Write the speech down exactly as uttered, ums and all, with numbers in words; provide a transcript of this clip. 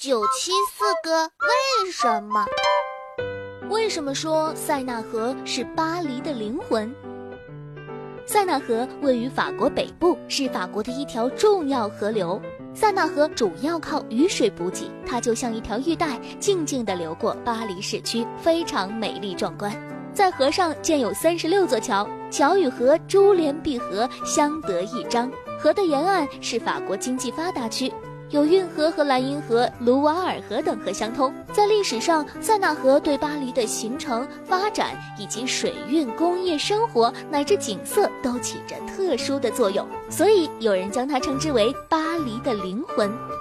九七四个为什么？ 为什么说塞纳河是巴黎的灵魂？塞纳河位于法国北部，是法国的一条重要河流。塞纳河主要靠雨水补给，它就像一条玉带，静静地流过巴黎市区，非常美丽壮观。在河上建有三十六座桥，桥与河珠联璧合，相得益彰。河的沿岸是法国经济发达区，有运河和莱茵河、卢瓦尔河等河相通。在历史上，塞纳河对巴黎的形成、发展以及水运、工业生活乃至景色都起着特殊的作用，所以有人将它称之为巴黎的灵魂。